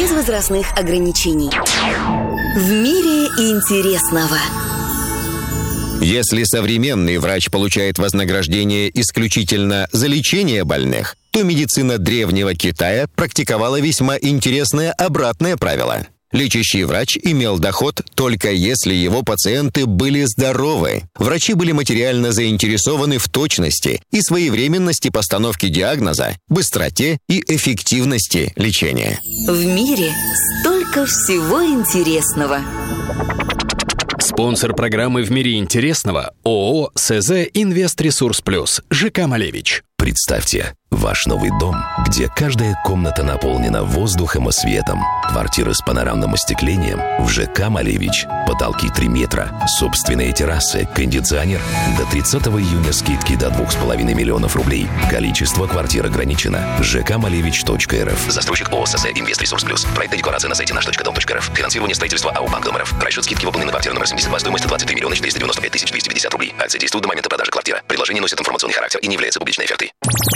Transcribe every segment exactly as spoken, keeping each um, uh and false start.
без возрастных ограничений. В мире интересного. Если современный врач получает вознаграждение исключительно за лечение больных, то медицина древнего Китая практиковала весьма интересное обратное правило. Лечащий врач имел доход только если его пациенты были здоровы. Врачи были материально заинтересованы в точности и своевременности постановки диагноза, быстроте и эффективности лечения. В мире столько всего интересного. Спонсор программы «В мире интересного» ООО «СЗ Инвест-Ресурс Плюс» ЖК «Малевич». Представьте, ваш новый дом, где каждая комната наполнена воздухом и светом. Квартиры с панорамным остеклением в ЖК «Малевич». Потолки три метра, собственные террасы, кондиционер. До тридцатого июня скидки до двух с половиной миллионов рублей. Количество квартир ограничено. жк малевич точка эр эф. Застройщик ООО «СЗ Инвест-Ресурс Плюс». Проектная декларация на сайте наш точка дом точка эр эф. Финансирование строительства АО «Банк Дом РФ». Расчет скидки выполнены на квартиру номер семьдесят два стоимостью двадцать три миллиона четыреста девяносто пять тысяч двести пятьдесят рублей. Акция действует до момента продажи квартиры. Предложение носит информационный характер и не является публичной офертой.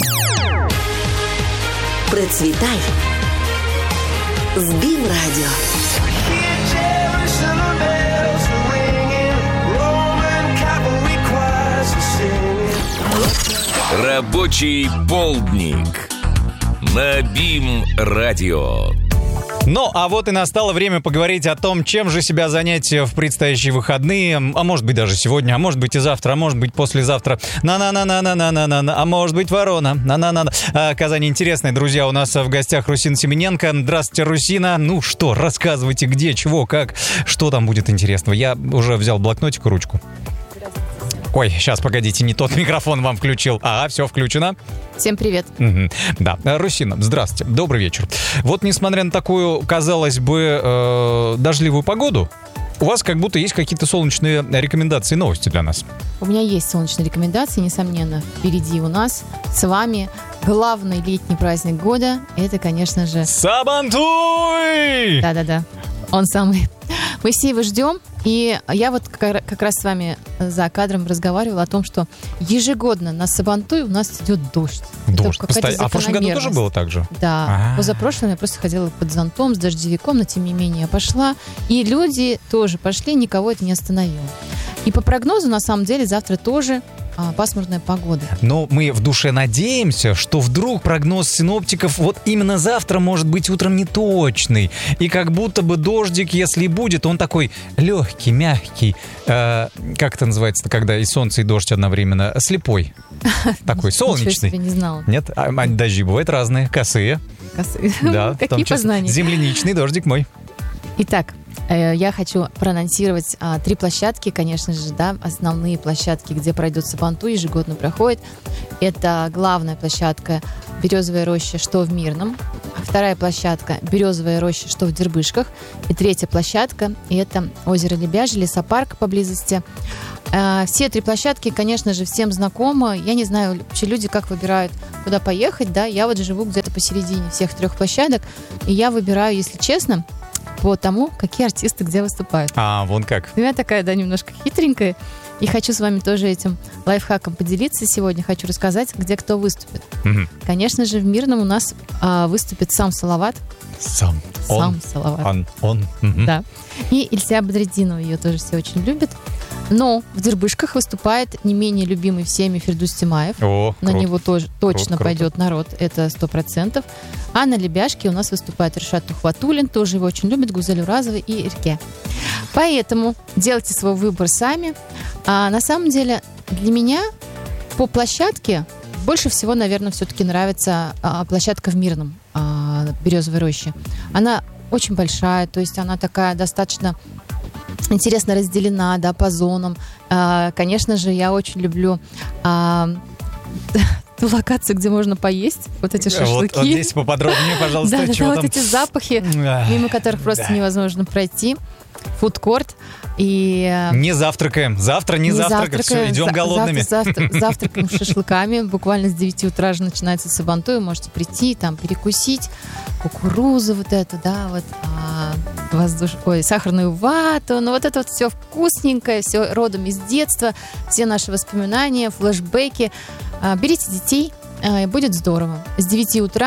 Процветай с БИМ-радио. Рабочий полдник на БИМ-радио. Ну, а вот и настало время поговорить о том, чем же себя занять в предстоящие выходные, а может быть даже сегодня, а может быть и завтра, а может быть послезавтра. На-на-на-на-на-на-на-на-на, а может быть ворона. На-на-на-на. А, Казань интересная, друзья, у нас в гостях Русина Семененко. Здравствуйте, Русина. Ну что, рассказывайте, где, чего, как, что там будет интересного. Я уже взял блокнотик и ручку. Ой, сейчас, погодите, не тот микрофон вам включил. Ага, все включено. Всем привет. Угу. Да, Русина, здравствуйте, добрый вечер. Вот, несмотря на такую, казалось бы, э, дождливую погоду, у вас как будто есть какие-то солнечные рекомендации, новости для нас. У меня есть солнечные рекомендации, несомненно. Впереди у нас с вами главный летний праздник года. Это, конечно же... Сабантуй! Да-да-да, он самый. Мы все его ждем. И я вот как, как раз с вами за кадром разговаривала о том, что ежегодно на Сабантуй у нас идет дождь. Дождь. Постой, а в прошлом году тоже было так же? Да. А-а-а. Позапрошлым я просто ходила под зонтом с дождевиком, но тем не менее я пошла. И люди тоже пошли, никого это не остановило. И по прогнозу, на самом деле, завтра тоже а, пасмурная погода. Но мы в душе надеемся, что вдруг прогноз синоптиков вот именно завтра может быть утром неточный. И как будто бы дождик, если и будет, он такой легкий, мягкий. Э, как это называется, когда и солнце, и дождь одновременно? Слепой. Такой солнечный. Ничего себе, не знала. Нет? А дожди бывают разные, косые. Косые. Да, какие познания. Земляничный дождик мой. Итак, я хочу проанонсировать а, три площадки, конечно же, да, основные площадки, где пройдет Сабантуй, ежегодно проходит. Это главная площадка «Березовая роща», что в Мирном. Вторая площадка «Березовая роща», что в Дербышках. И третья площадка – это озеро Лебяжье, лесопарк поблизости. А, все три площадки, конечно же, всем знакомы. Я не знаю, вообще люди как выбирают, куда поехать, да. Я вот живу где-то посередине всех трех площадок, и я выбираю, если честно, по тому, какие артисты где выступают. А, вон как. У меня такая, да, немножко хитренькая. И хочу с вами тоже этим лайфхаком поделиться сегодня. Хочу рассказать, где кто выступит. Угу. Конечно же, в Мирном у нас а, выступит сам Салават. Сам. Сам он, Салават. Он. Он. Угу. Да. И Ильсия Бадретдинова, ее тоже все очень любят. Но в Дербышках выступает не менее любимый всеми Фирдус Тимаев. О, на круто. него тоже точно Круто, пойдет народ, это сто процентов. А на Лебяжке у нас выступает Ришат Тухватуллин, тоже его очень любит, Гузель Уразова и Ирке. Поэтому делайте свой выбор сами. А на самом деле для меня по площадке больше всего, наверное, все-таки нравится а, площадка в Мирном, а, Березовой роще. Она очень большая, то есть она такая достаточно интересно разделена, да, по зонам. А, конечно же, я очень люблю а, ту локацию, где можно поесть вот эти шашлыки. Вот, вот здесь поподробнее, пожалуйста. Да, да, чего да, там? вот эти запахи, мимо которых просто Да. невозможно пройти. Фудкорт. И Не завтракаем. Завтра не, не завтракаем. Все, идем За- голодными. Завтра, завтра, завтракаем с шашлыками. Буквально с девяти утра же начинается Сабантуй. Вы можете прийти, там, перекусить. Кукурузу вот эту, да, вот а, воздуш... Ой, сахарную вату. Ну, вот это вот все вкусненькое, все родом из детства. Все наши воспоминания, флешбеки. А, берите детей, а, и будет здорово. С девяти утра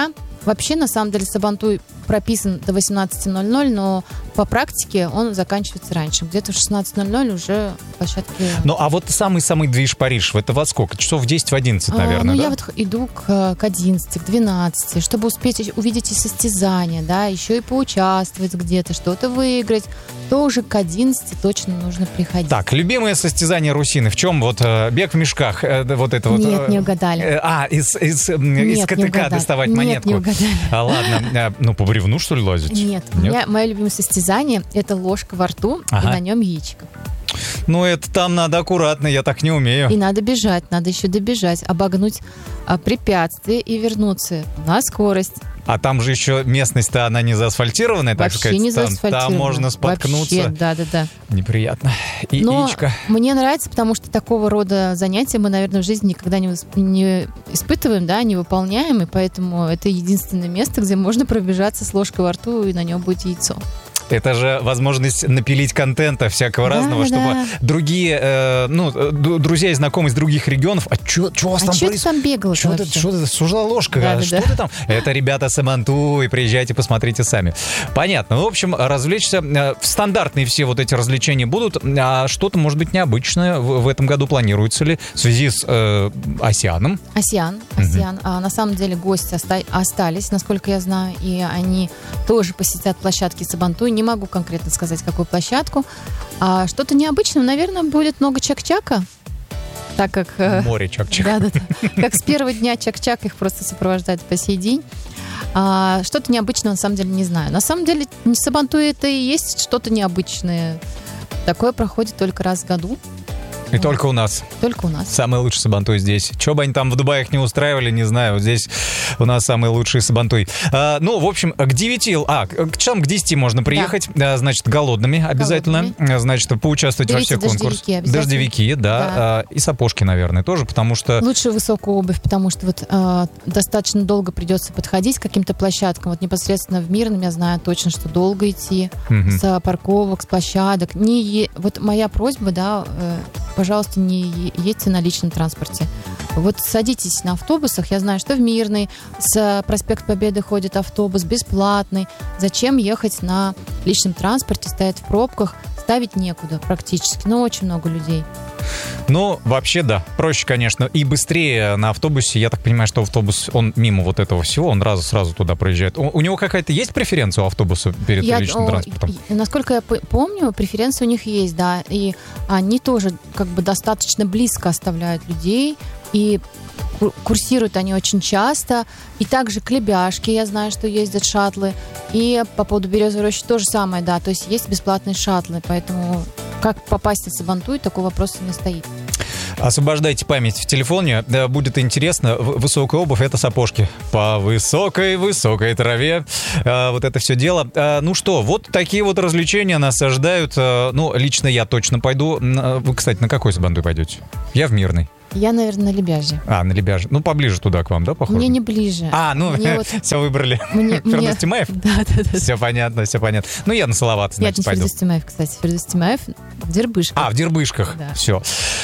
вообще, на самом деле, Сабантуй прописан до восемнадцати ноль-ноль, но по практике он заканчивается раньше. Где-то в шестнадцать ноль-ноль уже площадки... Ну, а вот самый-самый движ Париж, это во сколько? Часов в десять, в одиннадцать, наверное, а, ну, да? я вот иду к, к одиннадцати, к двенадцати, чтобы успеть увидеть и состязания, да, еще и поучаствовать где-то, что-то выиграть, то уже к одиннадцати точно нужно приходить. Так, любимое состязание русины. В чем вот э, бег в мешках? Э, вот это вот, Нет, э, не угадали. Э, а, из, из, э, Нет, из ка не тэ ка угадали. доставать Нет, монетку? не угадали. А, ладно. Э, ну, по бревну, что ли, лазить? Нет, у меня, мое любимое состязание — это ложка во рту, Ага. и на нем яичко. Ну, это там надо аккуратно, я так не умею. И надо бежать, надо еще добежать, обогнуть а, препятствие и вернуться на скорость. А там же еще местность-то, она не заасфальтированная, так Вообще сказать. не Там, заасфальтировано. там можно споткнуться. Вообще, да-да-да. Неприятно. И, Но яичко. мне нравится, потому что такого рода занятия мы, наверное, в жизни никогда не, восп- не испытываем, да, не выполняем, и поэтому это единственное место, где можно пробежаться с ложкой во рту, и на нем будет яйцо. Это же возможность напилить контента всякого Да, разного, чтобы да. другие, э, ну, д- друзья и знакомые из других регионов, а что у вас А там что ты происходит? там бегала Что ты, вообще? что ты, сужала ложка? Да, а да, что да. ты там? Это ребята Сабантуй, приезжайте, посмотрите сами. Понятно. Ну, в общем, развлечься. э, Стандартные все вот эти развлечения будут. А что-то, может быть, необычное в, в этом году планируется ли в связи с э, Осианом? Осиан, Осиан. А, на самом деле гости оста- остались, насколько я знаю, и они тоже посетят площадки Сабантуй. Не могу конкретно сказать, какую площадку. А что-то необычное, наверное, будет много чак-чака, так как... э, Море чак-чак. Да-да-да. Как с первого дня чак-чак их просто сопровождает по сей день. А, что-то необычное, на самом деле, не знаю. На самом деле, Сабантуй это и есть что-то необычное. Такое проходит только раз в году. И только у нас. Только у нас. Самый лучший Сабантуй здесь. Что бы они там в Дубаях не устраивали, не знаю. Вот здесь у нас самый лучший Сабантуй. А, ну, в общем, к девяти, а, к часам к десяти можно приехать. А, значит, голодными обязательно. Голодными. Значит, поучаствовать Берите во всех конкурсах. дождевики обязательно. Дождевики, да. Да. А, и сапожки, наверное, тоже, потому что... Лучше высокую обувь, потому что вот а, достаточно долго придется подходить к каким-то площадкам. Вот непосредственно в Мирном я знаю точно, что долго идти Мгм. с парковок, с площадок. Не е- Вот моя просьба, да, э, пожалуйста, не е- едьте на личном транспорте. Вот садитесь на автобусах. Я знаю, что в Мирный с проспекта Победы ходит автобус бесплатный. Зачем ехать на личном транспорте, стоять в пробках? Ставить некуда практически, но очень много людей. Ну, вообще, да. Проще, конечно. И быстрее на автобусе. Я так понимаю, что автобус, он мимо вот этого всего, он сразу, сразу туда проезжает. У, у него какая-то есть преференция у автобуса перед Я, личным о, транспортом? и- насколько я п- помню, преференции у них есть, да. И они тоже как бы достаточно близко оставляют людей. И ку- курсируют они очень часто. И также к Лебяжке, я знаю, что ездят шаттлы. И по поводу Березовой рощи то же самое, да. То есть есть бесплатные шаттлы. Поэтому как попасть на Сабантуй, такого вопроса не стоит. Освобождайте память в телефоне, да, будет интересно. В- Высокая обувь — это сапожки. По высокой-высокой траве. А, вот это все дело. А, ну что, вот такие вот развлечения нас ожидают. А, ну, лично я точно пойду. Н- Вы, кстати, на какой Сабантуй пойдете? Я в Мирный. Я, наверное, на Лебяже. А, на Лебяже. Ну, поближе туда к вам, да, похоже? Мне не ближе. А, ну, Мне вот- все выбрали. Мне- мне- Фердос Тимаев? Да, да, да. Все понятно, все понятно. Ну, я на Салават, Нет, значит, не пойду. Фердос Тимаев, кстати. Фердос Тимаев в Дербышках. А, в Дербышках. Да. Все.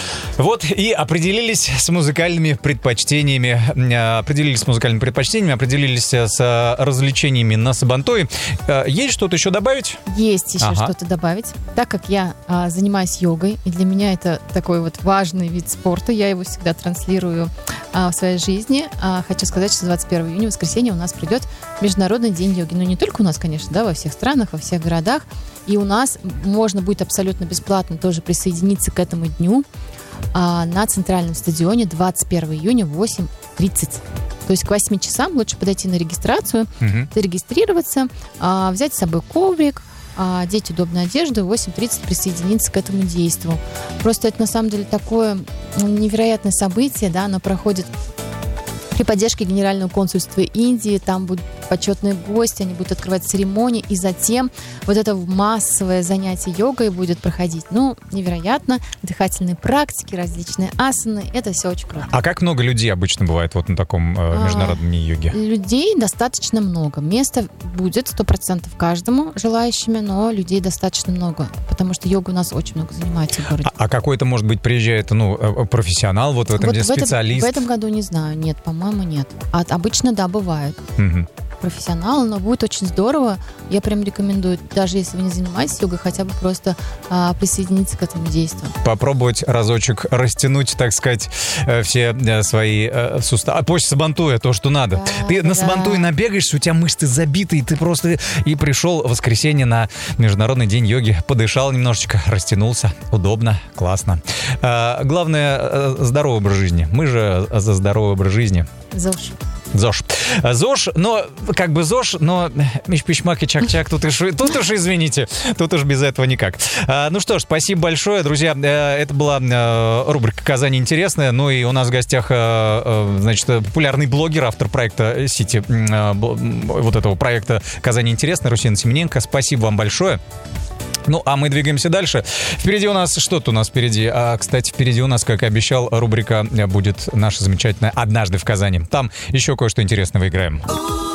Вот и определились с музыкальными предпочтениями. Э, Определились с музыкальными предпочтениями, определились э, с э, развлечениями на Сабантуе. Э, Есть что-то еще добавить? Есть еще Ага. что-то добавить. Так как я а, занимаюсь йогой, и для меня это такой вот важный вид спорта, я его всегда транслирую а, в своей жизни. А, хочу сказать, что двадцать первого июня, в воскресенье, у нас придет Международный день йоги. Ну, не только у нас, конечно, да, во всех странах, во всех городах. И у нас можно будет абсолютно бесплатно тоже присоединиться к этому дню а, на центральном стадионе двадцать первого июня в восемь тридцать. То есть к восьми часам лучше подойти на регистрацию, Мгм. зарегистрироваться, а, взять с собой коврик, а, одеть удобную одежду, в восемь тридцать присоединиться к этому действу. Просто это на самом деле такое ну, невероятное событие, да, оно проходит при поддержке Генерального консульства Индии, там будут почетные гости, они будут открывать церемонии, и затем вот это массовое занятие йогой будет проходить. Ну, невероятно. Дыхательные практики, различные асаны, это все очень круто. А как много людей обычно бывает вот на таком э, А, международном дне йоги? Людей достаточно много. Места будет сто процентов каждому желающими, но людей достаточно много, потому что йога у нас очень много занимается в городе. А, а какой-то, может быть, приезжает, ну, э, профессионал вот в этом Вот деле, в этом, специалист? в этом году не знаю, нет, по-моему, нет. А обычно, да, бывает. Мгм. профессионала, но будет очень здорово. Я прям рекомендую, даже если вы не занимаетесь йогой, хотя бы просто а, присоединиться к этому действию. Попробовать разочек растянуть, так сказать, все свои суставы. А позже сабантуя то, что надо. Да, ты да. на сабантуе набегаешься, у тебя мышцы забиты, и ты просто и пришел в воскресенье на Международный день йоги, подышал немножечко, растянулся. Удобно, классно. А, главное, здоровый образ жизни. Мы же за здоровый образ жизни. ЗОЖ. ЗОЖ. ЗОЖ, но как бы ЗОЖ, но миш-пиш-мак и чак-чак, тут уж, тут уж, извините, тут уж без этого никак. А, ну что ж, спасибо большое, друзья. Это была рубрика «Казань интересная». Ну и у нас в гостях, значит, популярный блогер, автор проекта Сити, вот этого проекта «Казань интересная», Русина Семененко. Спасибо вам большое. Ну, а мы двигаемся дальше. Впереди у нас... Что-то у нас впереди. А, кстати, впереди у нас, как и обещал, рубрика будет наша замечательная «Однажды в Казани». Там еще кое-что интересное выиграем.